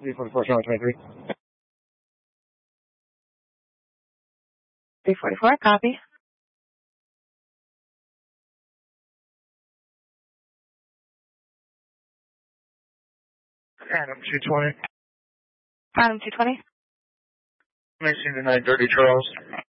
344, showing 23. 344, copy. Phantom 220. Phantom 220. Mixing to 930 Charles.